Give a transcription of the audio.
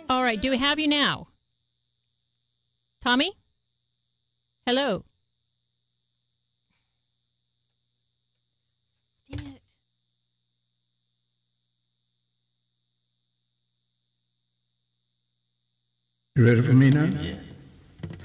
All right. Do we have you now? Tommy? Hello. Dang it. You ready for me now? Yeah.